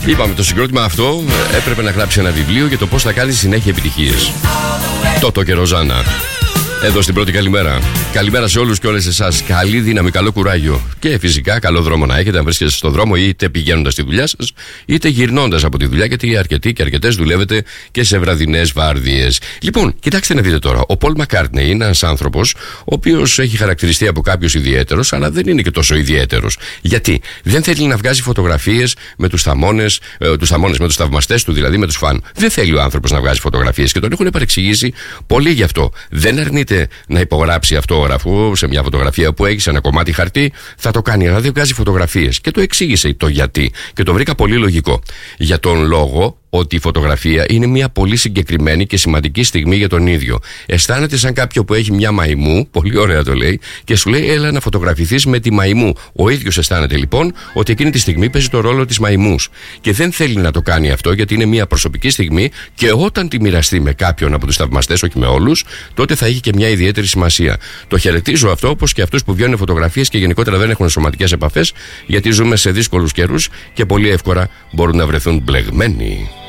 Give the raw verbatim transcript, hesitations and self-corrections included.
Είπαμε, το συγκρότημα αυτό έπρεπε να γράψει ένα βιβλίο για το πώς θα κάνει συνέχεια επιτυχίες. Τότο και Ροζάνα. Εδώ στην πρώτη καλημέρα. Καλημέρα σε όλους και όλες εσάς. Καλή δύναμη, καλό κουράγιο. Και φυσικά καλό δρόμο να έχετε, αν βρίσκεστε στον δρόμο, είτε πηγαίνοντας στη δουλειά σας, είτε γυρνώντας από τη δουλειά, γιατί αρκετοί και αρκετές δουλεύετε και σε βραδινές βάρδιες. Λοιπόν, κοιτάξτε να δείτε τώρα. Ο Πολ Μακκάρτνεϊ είναι ένας άνθρωπος, ο οποίος έχει χαρακτηριστεί από κάποιους ιδιαίτερος, αλλά δεν είναι και τόσο ιδιαίτερος. Γιατί δεν θέλει να βγάζει φωτογραφίες με τους θαμώνες, ε, τους θαμώνες, με τους θαυμαστές του, δηλαδή με τους φαν. Δεν θέλει ο άνθρωπος να βγάζει φωτογραφίες και τον έχουν παρεξηγήσει πολύ γι' αυτό. Δεν αρνείται να υπογράψει αυτόγραφο σε μια φωτογραφία που έχει, σε ένα κομμάτι χαρτί, θα το κάνει, αλλά δεν βγάζει φωτογραφίες. Και το εξήγησε το γιατί. Και το βρήκα πολύ λογικό. Για τον λόγο ότι η φωτογραφία είναι μια πολύ συγκεκριμένη και σημαντική στιγμή για τον ίδιο. Αισθάνεται σαν κάποιο που έχει μια μαϊμού, πολύ ωραία το λέει, και σου λέει: έλα να φωτογραφηθείς με τη μαϊμού. Ο ίδιος αισθάνεται λοιπόν ότι εκείνη τη στιγμή παίζει το ρόλο της μαϊμούς. Και δεν θέλει να το κάνει αυτό, γιατί είναι μια προσωπική στιγμή, και όταν τη μοιραστεί με κάποιον από τους θαυμαστές, όχι με όλους, τότε θα έχει και μια ιδιαίτερη σημασία. Το χαιρετίζω αυτό, όπως και αυτούς που βγαίνουν φωτογραφίες και γενικότερα δεν έχουν σωματικές επαφές, γιατί ζούμε σε δύσκολους καιρούς και πολύ εύκολα μπορούν να βρεθούν μπλεγμένοι.